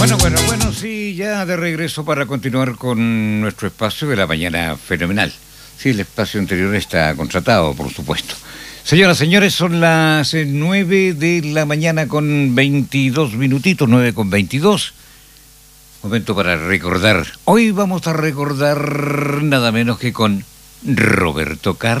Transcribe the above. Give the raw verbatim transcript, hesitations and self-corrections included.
Bueno, bueno, bueno, sí, ya de regreso para continuar con nuestro espacio de la mañana fenomenal. Sí, el espacio anterior está contratado, por supuesto. Señoras, señores, son las eh, nueve de la mañana con veintidós minutitos, nueve con veintidós. Momento para recordar. Hoy vamos a recordar nada menos que con Roberto Carlos.